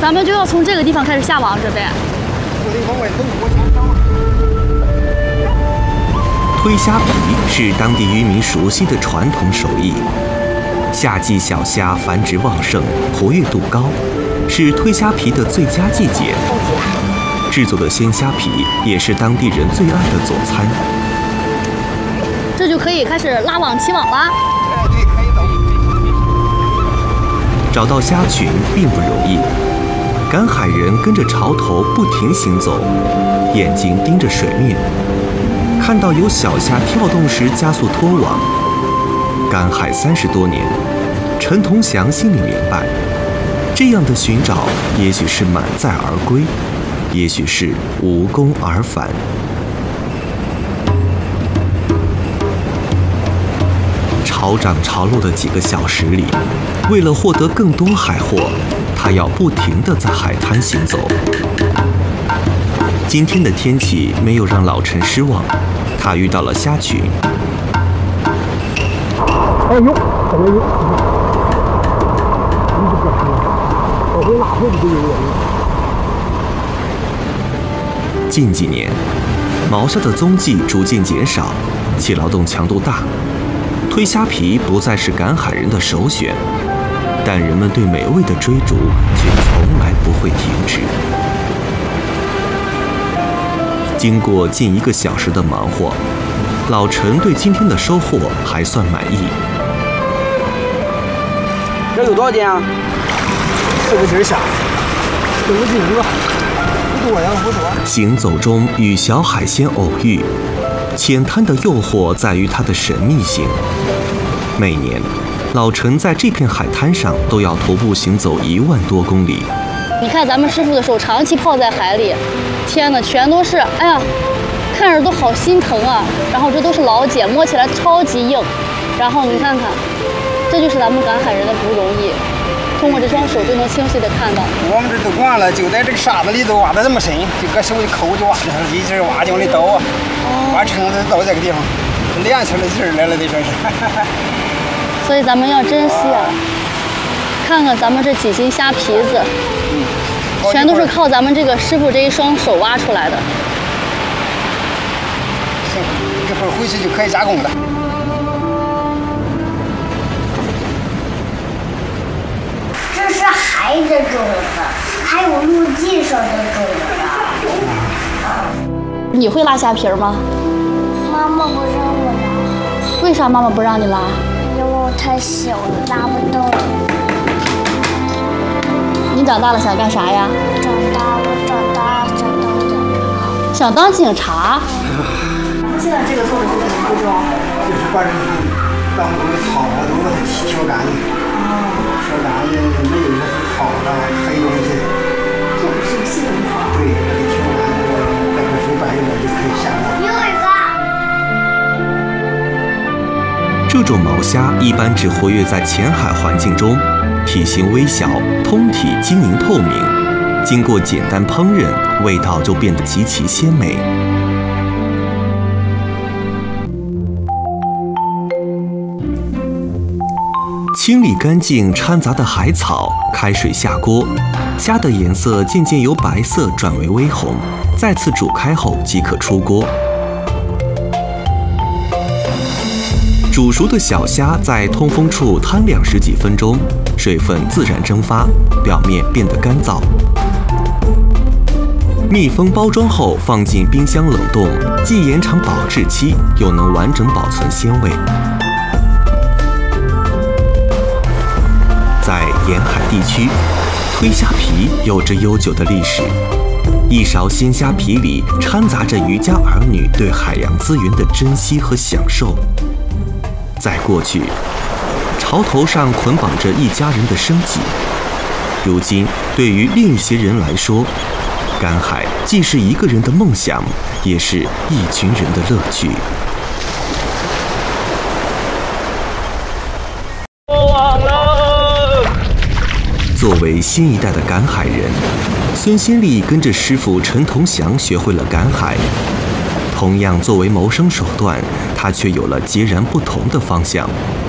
咱们就要从这个地方开始下网，这边。 推虾皮是当地渔民熟悉的传统手艺。夏季小虾繁殖旺盛，活跃度高，是推虾皮的最佳季节。制作的鲜虾皮也是当地人最爱的佐餐。 这就可以开始拉网起网啦。 对，可以走。 找到虾群并不容易，赶海人跟着潮头不停行走，眼睛盯着水面，看到有小虾跳动时加速拖网。赶海30多年，陈同祥心里明白，这样的寻找也许是满载而归，也许是无功而返。潮涨潮落的几个小时里，为了获得更多海货，他要不停地在海滩行走。今天的天气没有让老陈失望，他遇到了虾群。 哎呦，怎么有？你这个我会哪会不有人？ 近几年，毛虾的踪迹逐渐减少，其劳动强度大，推虾皮不再是赶海人的首选，但人们对美味的追逐却从来不会停止。经过近1个小时的忙活，老陈对今天的收获还算满意。 这有多少斤啊？4个斤虾，5斤吧，不多呀，不多。 行走中与小海鲜偶遇，浅滩的诱惑在于它的神秘性。每年，老陈在这片海滩上都要徒步行走1万多公里。 你看咱们师傅的手长期泡在海里，天哪，全都是，哎呀，看着都好心疼啊。然后这都是老茧，摸起来超级硬。然后你看看，这就是咱们赶海人的不容易，通过这双手就能清晰地看到。 我们这都惯了，就在这个沙子里头挖得这么深，就搁手一抠就挖的，一直挖就往里倒啊，挖撑子到这个地方，练出来劲儿来了，得说是。 所以咱们要珍惜啊！看看咱们这几斤虾皮子，全都是靠咱们这个师傅这一双手挖出来的。 行，一会儿回去就可以加工了。 这是海的种子，还有陆地上的种子。 你会拉虾皮吗？ 妈妈不让我拉。 为啥妈妈不让你拉？ 因为我太小了，拉不动。 你长大了想干啥呀？ 我长大想当警察。 想当警察？ 现在这个做的是什么步骤？ 就是把这当中的草啊都把它挑干净，挑干净没有那些草啊黑东西。 这不是细工活。 对，把它挑干净，待会水白一点就可以下锅。 又一个。 这种毛虾一般只活跃在浅海环境中，体型微小，通体晶莹透明，经过简单烹饪，味道就变得极其鲜美。清理干净掺杂的海草，开水下锅，虾的颜色渐渐由白色转为微红，再次煮开后即可出锅。煮熟的小虾在通风处摊2-10几分钟，水分自然蒸发，表面变得干燥。密封包装后放进冰箱冷冻，既延长保质期，又能完整保存鲜味。在沿海地区，推虾皮有着悠久的历史。一勺鲜虾皮里掺杂着渔家儿女对海洋资源的珍惜和享受。在过去，潮头上捆绑着一家人的生计。如今，对于另一些人来说，赶海既是一个人的梦想，也是一群人的乐趣。作为新一代的赶海人，孙先丽跟着师傅陈同祥学会了赶海。同样作为谋生手段，他却有了截然不同的方向。